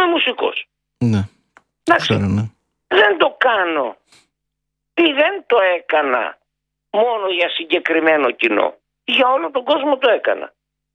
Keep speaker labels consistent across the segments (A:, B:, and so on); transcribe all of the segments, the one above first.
A: μουσικός.
B: Ναι.
A: Εντάξει.
B: Ναι.
A: Δεν το κάνω. Τι δεν το έκανα μόνο για συγκεκριμένο κοινό. Για όλο τον κόσμο το έκανα.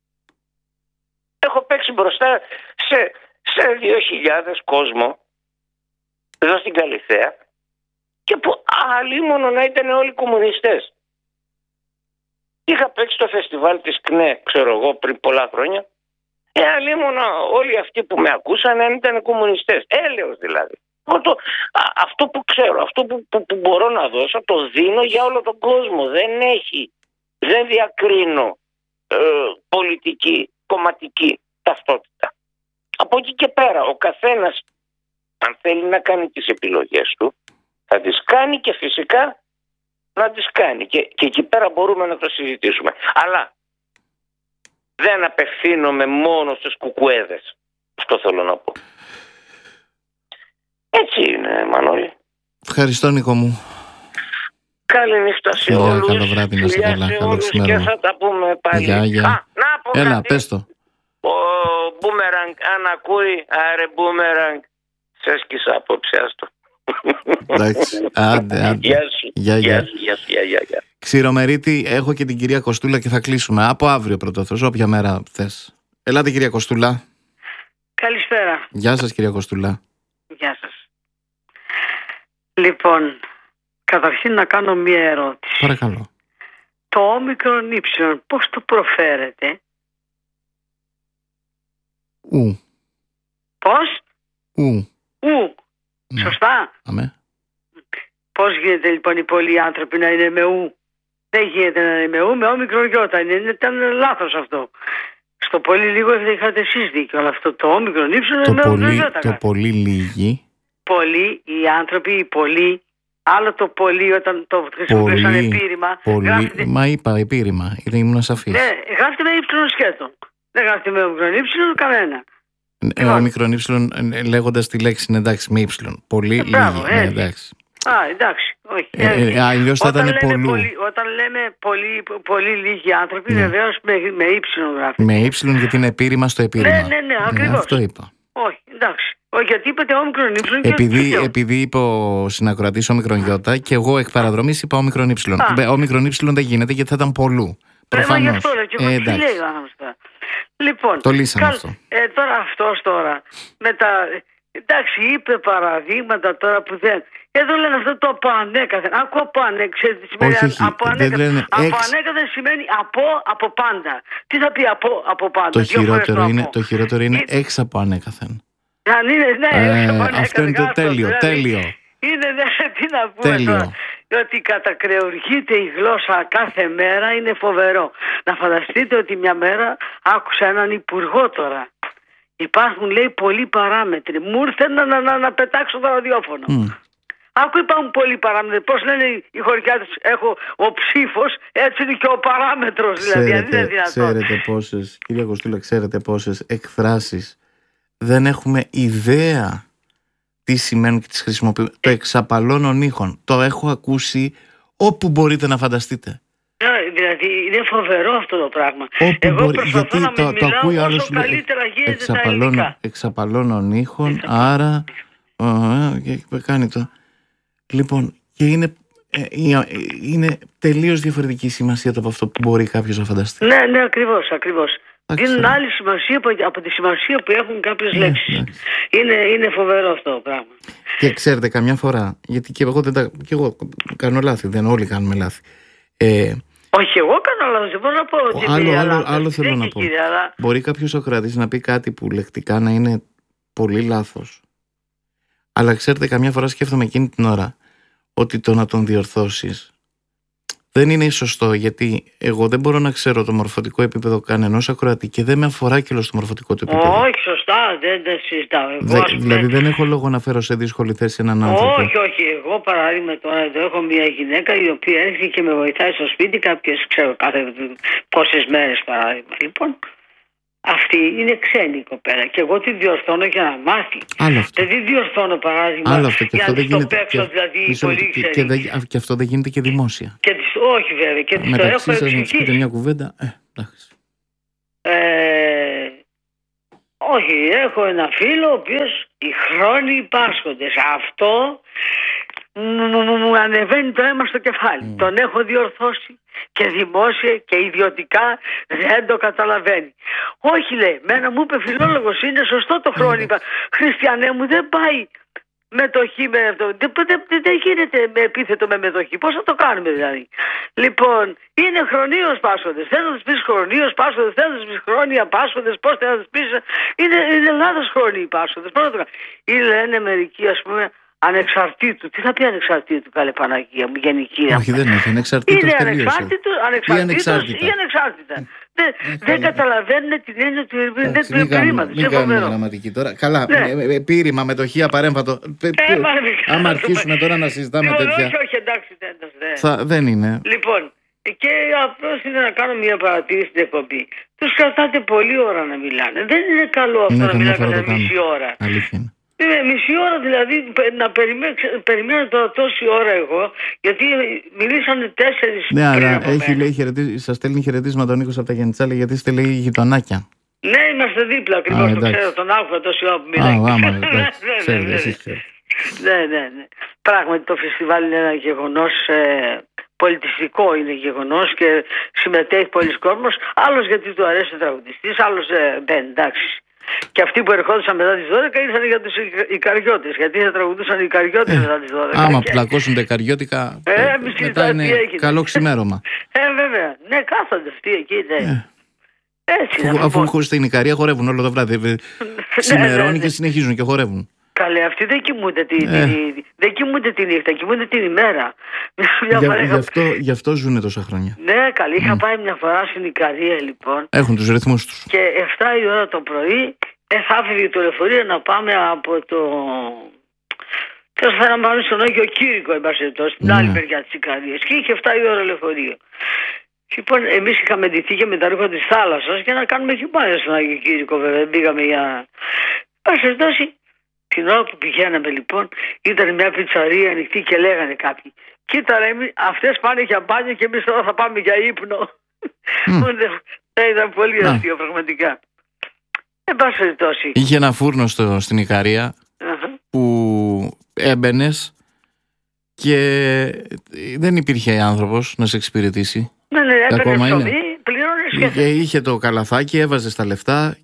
A: Έχω παίξει μπροστά σε 2.000 κόσμο εδώ στην Καλιθέα και που αλλήμωνο να ήταν όλοι κομμουνιστές. Είχα παίξει το φεστιβάλ της ΚΝΕ, ξέρω εγώ, πριν πολλά χρόνια. Αλλήμωνο όλοι αυτοί που με ακούσαν αν ήταν κομμουνιστές. Έλεος δηλαδή. Αυτό που ξέρω, αυτό που μπορώ να δώσω, το δίνω για όλο τον κόσμο. Δεν διακρίνω πολιτική, κομματική ταυτότητα. Από εκεί και πέρα, ο καθένας, αν θέλει να κάνει τις επιλογές του, θα τις κάνει και φυσικά να τις κάνει. Και εκεί πέρα μπορούμε να το συζητήσουμε. Αλλά δεν απευθύνομαι μόνο στους κουκουέδες. Αυτό θέλω να πω. Έτσι είναι, Μανώλη.
B: Ευχαριστώ, Νίκο μου.
A: Καληνύχτα σε όλους.
B: Καλό βράδυ, να είσαι καλά. Καλό
A: και θα τα πούμε πάλι.
B: Γεια.
A: Να πω
B: Έλα,
A: κάτι.
B: πες το.
A: Ο Μπούμεραγκ, αν ακούει, άρε Μπούμεραγκ, σε σκίσα απόψε, άστο.
B: Εντάξει, άντε.
A: Γεια σου.
B: Γεια.
A: Γεια.
B: Ξηρομερίτη, έχω και την κυρία Κοστούλα και θα κλείσουμε. Από αύριο πρωτοθώς, όποια μέρα θες. Ελάτε, κυρία Κοστούλα.
C: Καλησπέρα.
B: Γεια σας, κυρία Κοστούλα.
C: Γεια σας. Λοιπόν, καταρχήν να κάνω μία ερώτηση.
B: Παρακαλώ.
C: Το όμικρον ύψιλον πώς το προφέρετε?
B: Ου.
C: Πώς?
B: Ου. Ναι.
C: Σωστά.
B: Αμέ.
C: Πώς γίνεται λοιπόν οι πολλοί άνθρωποι να είναι με ου? Δεν γίνεται να είναι με ου, με όμικρον γιώτα. Ήταν λάθος αυτό. Στο πολύ λίγο είχατε εσείς δίκιο, αλλά αυτό το όμικρον ύψιλον είναι με όμικρον γιώτα.
B: Το πολύ λίγοι.
C: Πολλοί, οι άνθρωποι, οι πολλοί, άλλο το πολύ όταν το χρησιμοποιούσαν επίρρημα.
B: Γράφετε... Μα είπα επίρρημα, ήμουν σαφής.
C: Ναι, γράφτε με ύψιλον σκέτο. Δεν γράφτε με όμικρον ύψιλον κανένα.
B: Όμικρον ύψιλον λέγοντας τη λέξη είναι εντάξει με ύψιλον. Πολύ λίγοι. Εντάξει.
C: Εντάξει. Όχι.
B: Αλλιώς θα ήταν πολλού.
C: Όταν λέμε πολύ λίγοι άνθρωποι, βεβαίως με ύψιλον γράφεται.
B: Με ύψιλον γιατί είναι επίρρημα στο επίρρημα.
C: Ναι, ακριβώς.
B: Αυτό είπα.
C: Όχι, εντάξει. Γιατί είπατε όμικρον ύψιλον.
B: Επειδή είπε ο συνακροατής όμικρον γιώτα και εγώ εκ παραδρομής είπα όμικρον ύψιλον. Όμικρον ύψιλον δεν γίνεται γιατί θα ήταν πολλού. Προφανώς.
C: Γι' αυτό λέω και εγώ τι λέει ο άνθρωπος τώρα. Λοιπόν,
B: το λύσαμε αυτό.
C: Τώρα αυτός τώρα με τα... Εντάξει, είπε παραδείγματα τώρα που δεν... Εδώ λένε αυτό το από ανέκαθεν. Ακούω από ανέκαθεν. Από ανέκαθεν σημαίνει από πάντα. Τι θα πει από πάντα?
B: Το χειρότερο είναι έξω από ανέκαθεν.
C: Αν είναι, ναι,
B: αυτό είναι το τέλειο.
C: Είναι, τι να πούμε τώρα. Ότι κατακρεουργείται η γλώσσα κάθε μέρα είναι φοβερό. Να φανταστείτε ότι μια μέρα άκουσα έναν υπουργό τώρα. Υπάρχουν, λέει, πολλοί παράμετροι. Μου ήρθε να πετάξω το ραδιόφωνο. Άκου, υπάρχουν πολλοί παράμετροι. Πώς λένε οι χωριάτες, έχω ο ψήφος, έτσι είναι και ο παράμετρος.
B: Ξέρετε πόσες, κυρία Κοστούλα, ξέρετε πόσες εκφράσεις δεν έχουμε ιδέα τι σημαίνουν και τις χρησιμοποιούμε. Το εξαπαλώνων ήχων. Το έχω ακούσει όπου μπορείτε να φανταστείτε.
C: Δηλαδή είναι φοβερό αυτό το πράγμα.
B: Εγώ προσπαθώ να μην μιλάω όσο καλύτερα γίνεται τα ελληνικά. Εξαπαλώνων ήχων, άρα και κάνει το. Λοιπόν, και είναι τελείως διαφορετική σημασία από αυτό που μπορεί κάποιος να φανταστεί.
C: Ναι, ακριβώς. Δίνουν άλλη σημασία από τη σημασία που έχουν κάποιες λέξεις. Είναι φοβερό αυτό το πράγμα.
B: Και ξέρετε, καμιά φορά, γιατί και εγώ κάνω λάθη, δεν όλοι κάνουμε λάθη.
C: Όχι, εγώ κάνω λάθος, δεν μπορώ να πω ότι
B: άλλο θέλω να πω. Μπορεί κάποιος Σοκράτης να πει κάτι που λεκτικά να είναι πολύ λάθος. Αλλά ξέρετε, καμιά φορά σκέφτομαι εκείνη την ώρα ότι το να τον διορθώσεις δεν είναι σωστό, γιατί εγώ δεν μπορώ να ξέρω το μορφωτικό επίπεδο κανενός ακροατή και δεν με αφορά κιόλας το μορφωτικό του επίπεδο.
C: Όχι, σωστά, δεν συζητάω.
B: Δηλαδή δεν έχω λόγο να φέρω σε δύσκολη θέση έναν άνθρωπο.
C: Όχι. Εγώ παράδειγμα τώρα εδώ έχω μια γυναίκα η οποία έρχεται και με βοηθάει στο σπίτι κάποιες, κάθε πόσες μέρες παράδειγμα. Λοιπόν, αυτή είναι ξένη η κοπέλα και εγώ τη διορθώνω για να μάθει. Δεν τη διορθώνω παράδειγμα για να το παίξω δηλαδή πολύ ξένη.
B: Και αυτό δεν γίνεται και δημόσια.
C: Όχι βέβαια. Και
B: μεταξύ σας να της πείτε μια κουβέντα, εντάξει.
C: Όχι, έχω ένα φίλο ο οποίος οι χρόνιοι πάσχοντες. Αυτό μου ανεβαίνει το αίμα στο κεφάλι. Τον έχω διορθώσει και δημόσια και ιδιωτικά, δεν το καταλαβαίνει. Όχι, λέει, μένα μου είπε φιλόλογος, είναι σωστό το χρόνιο. Χριστιανέ μου, δεν πάει μετοχή με αυτό. Δεν γίνεται με επίθετο με μετοχή. Πώς θα το κάνουμε δηλαδή? Λοιπόν, είναι χρονίως πάσχοντες. Θέλω να τους πεις χρονίως πάσχοντες, θέλω να τους πεις χρόνια πάσχοντες, πώς θέλω να τους πεις? Είναι λάθος χρόνιοι πάσχοντες. Πώς να το κάνουμε? Ή λένε μερικοί, ας πούμε, ανεξαρτήτου. Τι θα πει ανεξαρτήτου, καλέ Παναγία μου, γενική?
B: Όχι, δεν είναι ανεξαρτήτως.
C: Είναι ανεξάρτητος ή ανεξάρτητα. Δεν καταλαβαίνουν την έννοια του επιρρήματος.
B: Μην κάνουμε γραμματική τώρα. Καλά, πείρημα, μετοχή, απαρέμβατο. Άμα αρχίσουμε τώρα να συζητάμε τέτοια.
C: Όχι, εντάξει,
B: δεν είναι.
C: Λοιπόν, και απλώς είναι να κάνω μια παρατήρηση στην εκπομπή. Τους κρατάτε πολλή ώρα να μιλάνε. Δεν είναι καλό αυτό να μιλάνε μισή ώρα.
B: Αλήθεια.
C: Μισή ώρα δηλαδή να περιμένω τώρα τόση ώρα εγώ, γιατί μιλήσανε 4.
B: Ναι, αλλά σας στέλνει χαιρετίσματα ο Νίκος από τα Γενιτσάλη, γιατί είστε, λέει, γειτονάκια.
C: Ναι, είμαστε δίπλα ακριβώς, το ξέρω, τον άκουγα τόση ώρα που μιλάει. Ναι. Πράγματι το φεστιβάλ είναι ένα γεγονός, πολιτιστικό είναι γεγονός και συμμετέχει πολλοί κόσμος. Άλλος γιατί του αρέσει ο τραγουδιστής, άλλος δεν, εντάξει. Και αυτοί που ερχόντουσαν μετά τις 12 ήρθαν για τους Ικαριώτες, γιατί θα τραγουδούσαν οι Ικαριώτες μετά τις 12.
B: Άμα πλακώσουν τα Ικαριώτικα, μετά είναι καλό ξημέρωμα.
C: Βέβαια, ναι, κάθονται αυτοί εκεί, ναι. Έτσι,
B: αφού στην Ικαρία χορεύουν όλο το βράδυ, ξημερώνει και συνεχίζουν και χορεύουν.
C: Καλέ, αυτοί δεν κοιμούνται τη νύχτα, κοιμούνται την ημέρα.
B: Γι' αυτό ζουνε τόσα χρόνια.
C: Ναι, καλή. Είχα πάει μια φορά στην Ικαρία, λοιπόν.
B: Έχουν τους ρυθμούς τους.
C: Και 7 η ώρα το πρωί θα άφηγε το λεωφορείο να πάμε από το... Τέλος θα πάμε στον Άγιο Κήρυκο, στην άλλη μεριά της Ικαρίας. Και είχε 7 η ώρα λεωφορείο. Λοιπόν, εμείς είχαμε ντυθεί και με τα ρούχα της θάλασσας για να κάνουμε χειμώνα στον Άγιο Κήρυκο, βέβαια. Πήγαμε για... Την ώρα που πηγαίναμε, λοιπόν, ήταν μια πιτσαρία ανοιχτή και λέγανε κάποιοι, κοίτα ρε, αυτές πάνε για μπάνιο και εμείς τώρα θα πάμε για ύπνο. Ήταν πολύ αστείο πραγματικά. Εν πάση περιπτώσει.
B: Είχε ένα φούρνο στην Ικαρία που έμπαινες και δεν υπήρχε άνθρωπος να σε εξυπηρετήσει.
C: Ναι, έπαιρνε ψωμί, πληρώνεις
B: και είχε το καλαθάκι, έβαζε τα λεφτά.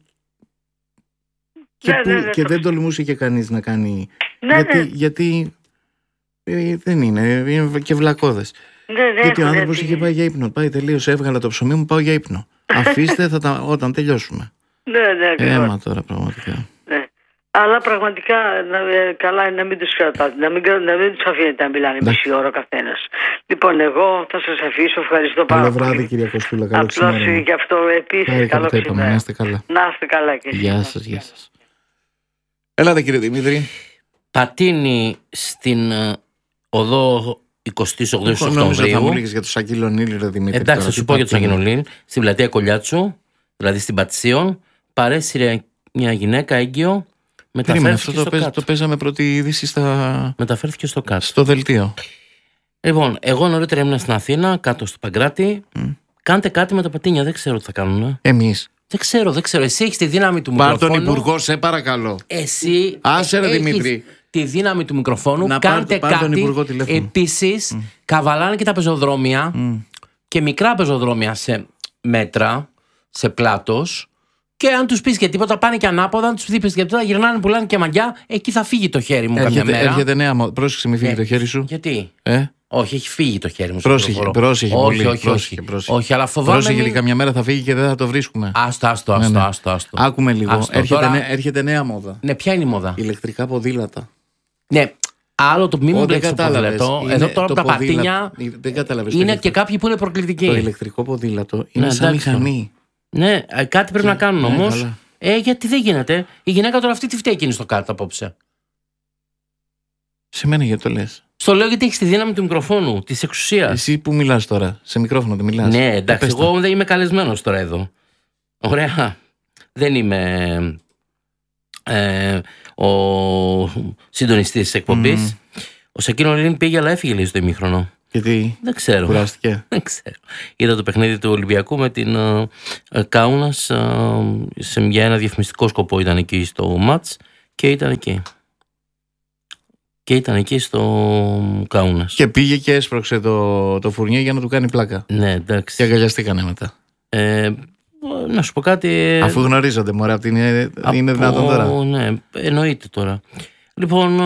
B: Και δεν τολμούσε και κανείς να κάνει. Γιατί δεν είναι και βλακώδες. Γιατί ο άνθρωπος είχε πάει για ύπνο. Πάει, τελείωσε, έβγαλα το ψωμί μου, πάω για ύπνο. Αφήστε όταν τελειώσουμε. Έμα τώρα πραγματικά.
C: Αλλά πραγματικά καλά είναι να μην τους κρατάτε, να μην τους αφήνετε να μιλάνε μισή ώρα ο καθένας. Λοιπόν, εγώ θα σας αφήσω, ευχαριστώ πάρα πολύ.
B: Καλό βράδυ, κυρία Κοστούλα, καλό ξημέρωμα.
C: Απλώς γι' αυτό επίσης καλό ξημέρωμα.
B: Να είστε καλά.
C: Να είστε καλά και εσείς.
B: Γεια σας. Έλατε, κύριε Δημήτρη.
D: Πατίνει στην οδό 28 Οκτωβρίου.
B: Θα μου λύγεις για το Σακύλο Νίλ, ρε Δημήτρη.
D: Εντάξει, θα σου πω για το Σακύλο Νίλ. Στην πλατεία Κολιάτσου, δηλαδή στην Πατσίων, παρέσυρε μια γυναίκα έγκυο.
B: Αυτό το παίζαμε πρώτη είδηση
D: μεταφέρθηκε στο κάτω.
B: Στο δελτίο.
D: Λοιπόν, εγώ νωρίτερα ήμουν στην Αθήνα, κάτω στο Παγκράτη. Κάντε κάτι με τα πατίνια, δεν ξέρω τι θα κάνουν.
B: Εμείς.
D: Δεν ξέρω. Εσύ έχεις τη δύναμη του μικροφόνου.
B: Πάρ' τον Υπουργό, σε παρακαλώ.
D: Εσύ
B: άσε, ρε, Δημήτρη,
D: τη δύναμη του μικροφόνου. Κάντε κάτι. Επίσης, καβαλάνε και τα πεζοδρόμια και μικρά πεζοδρόμια σε μέτρα, σε πλάτος. Και αν τους πεις και τίποτα, πάνε και ανάποδα. Αν τους πεις και τίποτα, γυρνάνε, πουλάνε και μαγιά. Εκεί θα φύγει το χέρι μου κάποια μέρα.
B: Έρχεται νέα μόδα. Πρόσεξε, μην φύγει το χέρι σου.
D: Γιατί? Όχι, έχει φύγει το χέρι μου.
B: Πρόσεχε πολύ.
D: Όχι, αλλά φοβάμαι.
B: Πρόσεχε, γιατί καμιά μέρα θα φύγει και δεν θα το βρίσκουμε.
D: Άστο.
B: Άκουμε λίγο. Έρχεται νέα μόδα.
D: Ναι, ποια είναι η μόδα?
B: Ηλεκτρικά ποδήλατα.
D: Ναι. Άλλο το μη μπλέξει το ποδήλατο. Εδώ τώρα τα πατίνια είναι και κάποιοι που είναι προκλητικοί.
B: Το ηλεκτρικό ποδήλατο είναι σαν μηχανή.
D: Ναι, κάτι πρέπει να κάνουν όμως. Γιατί δεν γίνεται. Η γυναίκα τώρα αυτή τι φταίει εκείνη στο κάτω απόψε?
B: Σε μένα γιατί το λες?
D: Στο λέω γιατί έχεις τη δύναμη του μικροφόνου, της εξουσίας.
B: Εσύ που μιλάς τώρα, σε μικρόφωνο δεν μιλάς?
D: Ναι, εντάξει, εγώ δεν είμαι καλεσμένος τώρα εδώ. Ωραία. Δεν είμαι ο συντονιστής της εκπομπής. Ο Σακύλο Νίλ πήγε, αλλά έφυγε, λέει, στο ημίχρονο.
B: Γιατί
D: δεν ξέρω.
B: Κουράστηκε.
D: Δεν ξέρω. Είδα το παιχνίδι του Ολυμπιακού με την Κάουνας για ένα διαφημιστικό σκοπό ήταν εκεί στο μάτς και ήταν εκεί. Και ήταν εκεί στο Κάουνας.
B: Και πήγε και έσπρωξε το Φουρνιέ για να του κάνει πλάκα.
D: Ναι, εντάξει.
B: Και αγκαλιαστήκανε μετά.
D: Να σου πω κάτι.
B: Αφού γνωρίζονται, μωρέ, αυτή είναι δυνατόν τώρα.
D: Ναι, εννοείται τώρα. Λοιπόν,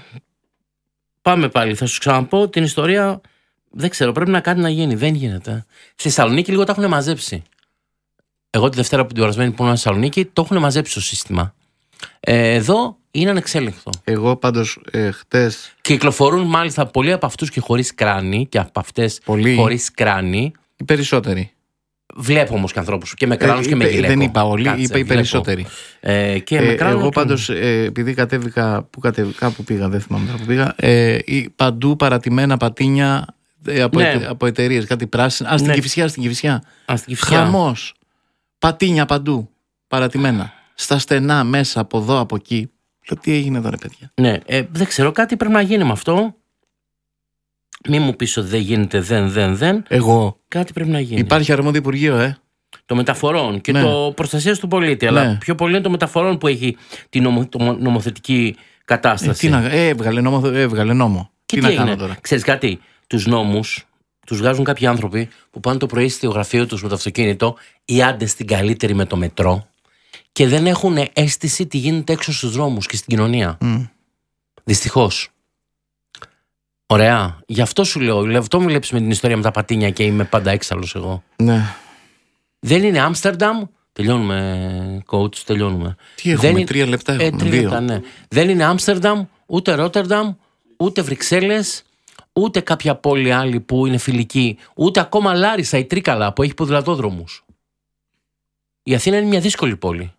D: πάμε πάλι. Θα σου ξαναπώ την ιστορία. Δεν ξέρω, πρέπει κάτι να γίνει. Δεν γίνεται. Στη Θεσσαλονίκη λίγο τα έχουν μαζέψει. Εγώ τη Δευτέρα που την ορασμένη που ήμουν στη Θεσσαλονίκη το έχουν μαζέψει το σύστημα. Εδώ είναι ανεξέλεγκτο.
B: Εγώ πάντως χτες.
D: Κυκλοφορούν μάλιστα πολλοί από αυτούς και χωρίς κράνη και από αυτές χωρίς κράνη.
B: Οι περισσότεροι.
D: Βλέπω όμως και ανθρώπους και με κράνος και με γυλαίκο.
B: Δεν είπα όλοι, είπα οι περισσότεροι.
D: Και με κράνο.
B: Εγώ πάντως, επειδή κατέβηκα, κάπου πήγα, δεν θυμάμαι που πήγα, παντού παρατημένα πατίνια από εταιρείες, κάτι πράσινα. Στην Κηφισιά. Χαμός. Πατίνια παντού, παρατημένα. Στα στενά, μέσα, από εδώ, από εκεί. Λέω, τι έγινε εδώ, ρε παιδιά.
D: Ναι, δεν ξέρω, κάτι πρέπει να γίνει με αυτό. Μη μου πεις ότι δεν γίνεται, δεν.
B: Εγώ.
D: Κάτι πρέπει να γίνει.
B: Υπάρχει αρμόδιο Υπουργείο,
D: Το μεταφορών και το προστασίας του πολίτη. Αλλά πιο πολύ είναι το μεταφορών που έχει την νομοθετική κατάσταση.
B: Έβγαλε νόμο.
D: Και τι να κάνω τώρα. Ξέρεις κάτι, τους νόμους τους βγάζουν κάποιοι άνθρωποι που πάνε το πρωί στο γραφείο τους με το αυτοκίνητο ή άντε στην καλύτερη με το μετρό και δεν έχουν αίσθηση τι γίνεται έξω στους δρόμους και στην κοινωνία. Δυστυχώς. Ωραία. Γι' αυτό σου λέω. Αυτό μου βλέπεις με την ιστορία με τα πατίνια και είμαι πάντα έξαλλος εγώ.
B: Ναι.
D: Δεν είναι Άμστερνταμ. Τελειώνουμε, coach, τελειώνουμε.
B: Τι έχουμε, 3 λεπτά έχουμε.
D: 3 λεπτά, ναι. Δεν είναι Άμστερνταμ, ούτε Ρότερνταμ, ούτε Βρυξέλλες, ούτε κάποια πόλη άλλη που είναι φιλική, ούτε ακόμα Λάρισα ή Τρίκαλα που έχει ποδηλατόδρομους. Η Αθήνα είναι μια δύσκολη πόλη.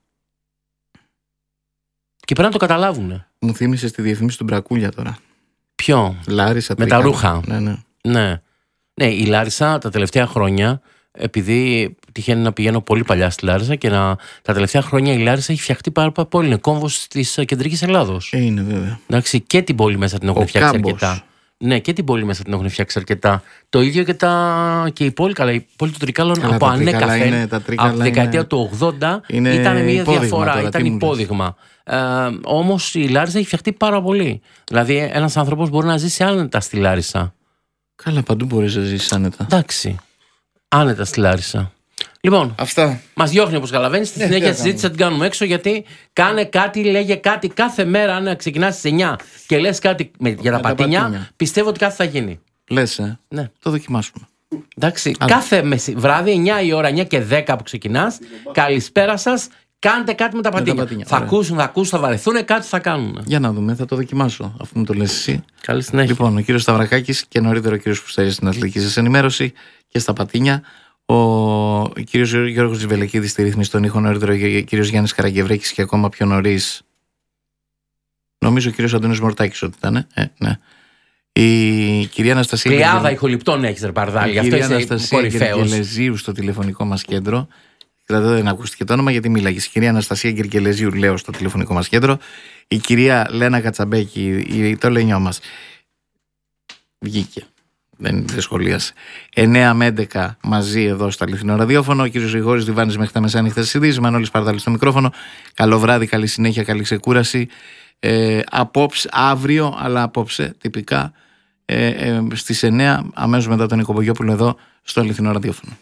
D: Και πρέπει να το καταλάβουν.
B: Μου θύμισες τη διαφήμιση του Μπρακούλια τώρα.
D: Ποιο?
B: Λάρισα,
D: με τα ρούχα.
B: Ναι.
D: Ναι, η Λάρισα τα τελευταία χρόνια, επειδή τυχαίνει να πηγαίνω πολύ παλιά στη Λάρισα και τα τελευταία χρόνια η Λάρισα έχει φτιαχτεί πάρα πολύ. Είναι κόμβος της κεντρικής Ελλάδος.
B: Είναι βέβαια.
D: Εντάξει, και την πόλη μέσα την έχουν φτιάξει αρκετά. Ναι, και την πόλη μέσα την έχουν φτιάξει αρκετά. Το ίδιο και η πόλη, καλά, η πόλη του Τρικάλων από ανέκαθεν, από τη δεκαετία του 80 ήταν μια διαφορά, τώρα, ήταν υπόδειγμα. Όμως η Λάρισα έχει φτιαχτεί πάρα πολύ. Δηλαδή ένας άνθρωπος μπορεί να ζήσει άνετα στη Λάρισα.
B: Καλά, παντού μπορείς να ζήσεις άνετα.
D: Εντάξει, άνετα στη Λάρισα. Λοιπόν, μας διώχνει όπως καταλαβαίνεις. Στη συνέχεια τη συζήτηση θα την κάνουμε έξω, γιατί κάνε κάτι, λέγε κάτι κάθε μέρα. Αν ξεκινάς στις 9 και λες κάτι για τα πατίνια, πιστεύω ότι κάτι θα γίνει.
B: Λες,
D: ναι.
B: Το δοκιμάσουμε.
D: Εντάξει, κάθε βράδυ 9 η ώρα, 9 και 10 που ξεκινάς, καλησπέρα σας, κάντε κάτι με τα πατίνια. Θα ακούσουν, θα βαρεθούν, κάτι θα κάνουν.
B: Για να δούμε, θα το δοκιμάσω αφού μου το λες εσύ.
D: Καλή συνέχεια.
B: Λοιπόν, ο κύριος Σταυρακάκης και νωρίτερα ο κύριος Πουστέρης στην αθλητική σας ενημέρωση και στα πατίνια. Ο κύριος Γιώργος Τζιβελεκίδης στη ρύθμιση των ήχων, νωρίτερα ο κύριος Γιάννης Καραγκευρέκης και ακόμα πιο νωρίς. Νομίζω ο κύριος Αντώνης Μορτάκης ότι ήταν. Ναι. Η κυρία Αναστασία.
D: Πλειάδα ηχοληπτών έχεις, ρε Παρδάλη.
B: Η κυρία Αναστασία Γκερκελεζίου στο τηλεφωνικό μας κέντρο. Δηλαδή δεν ακούστηκε το όνομα γιατί μίλαγε. Η κυρία Αναστασία Γκερκελεζίου, λέω, στο τηλεφωνικό μας κέντρο. Η κυρία Λένα Κατσαμπέκη, το λένιό μας. Βγήκε. Δεν σχολίασε. 9 με 11 μαζί εδώ στο αληθινό ραδιόφωνο. Ο κύριος Γρηγόρης Διβάνης μέχρι τα μεσάνυχτα στις ειδήσεις. Μανώλης Παρδάλης στο μικρόφωνο. Καλό βράδυ, καλή συνέχεια, καλή ξεκούραση. Απόψε, αύριο, αλλά απόψε τυπικά στις 9 αμέσως μετά τον Νίκο Πογιόπουλο εδώ στο αληθινό ραδιόφωνο.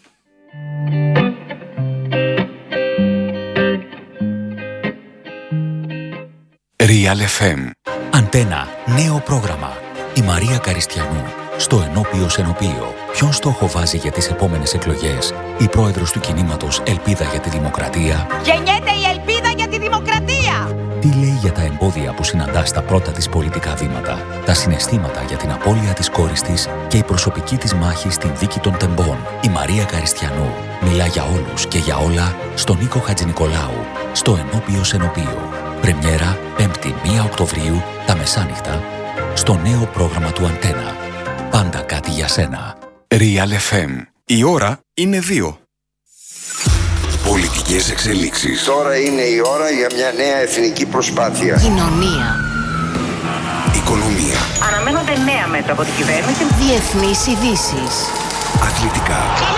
E: Real FM. Αντένα, νέο πρόγραμμα. Η Μαρία Καριστιανού στο Ενώπιος Ενωπείο. Ποιον στόχο βάζει για τις επόμενες εκλογές η πρόεδρος του κινήματος Ελπίδα για τη Δημοκρατία?
F: Γεννιέται η ελπίδα για τη δημοκρατία!
E: Τι λέει για τα εμπόδια που συναντά στα πρώτα της πολιτικά βήματα, τα συναισθήματα για την απώλεια της κόρης της και η προσωπική της μάχη στην δίκη των τεμπών? Η Μαρία Καριστιανού μιλά για όλους και για όλα στον Νίκο Χατζηνικολάου στο Ενώπιος Ενωπείο. Πρεμιέρα 5η 1 Οκτωβρίου τα μεσάνυχτα στο νέο πρόγραμμα του Αντένα. Πάντα κάτι για σένα.
G: Real FM. Η ώρα είναι 2. Πολιτικές εξελίξεις.
H: Τώρα είναι η ώρα για μια νέα εθνική προσπάθεια.
F: Κοινωνία.
G: Οικονομία.
F: Αναμένονται νέα μέτρα από την κυβέρνηση.
H: Διεθνείς ειδήσεις.
G: Αθλητικά.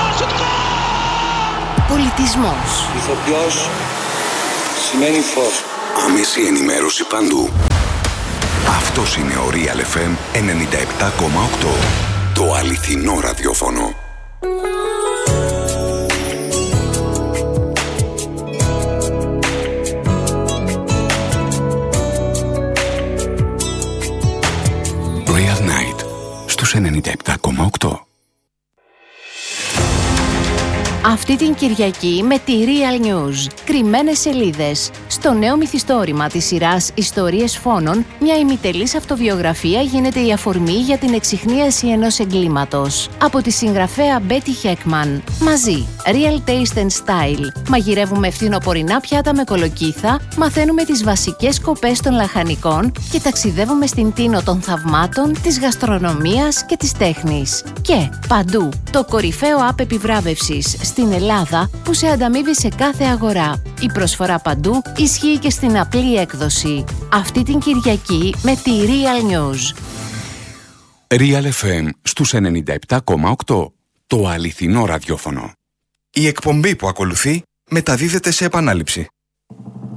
H: Πολιτισμός.
I: Ηθοποιός σημαίνει φως.
G: Άμεση ενημέρωση παντού. Αυτός είναι ο Real FM 97,8. Το αληθινό ραδιόφωνο. Real Night στους 97,8.
H: Αυτή την Κυριακή με τη Real News. Κρυμμένες σελίδες. Στο νέο μυθιστόρημα της σειράς Ιστορίες Φόνων, μια ημιτελής αυτοβιογραφία γίνεται η αφορμή για την εξιχνίαση ενός εγκλήματος. Από τη συγγραφέα Betty Heckman. Μαζί, Real Taste and Style. Μαγειρεύουμε φθινοπορεινά πιάτα με κολοκύθα, μαθαίνουμε τις βασικές σκοπές των λαχανικών και ταξιδεύουμε στην Τίνο των θαυμάτων, της γαστρονομίας και της τέχνης. Και παντού, το κορυφαίο app επιβράβευσης στην Ελλάδα που σε ανταμείβει σε κάθε αγορά. Η προσφορά παντού ισχύει και στην απλή έκδοση. Αυτή την Κυριακή με τη Real News.
G: Real FM στους 97,8. Το αληθινό ραδιόφωνο.
J: Η εκπομπή που ακολουθεί μεταδίδεται σε επανάληψη.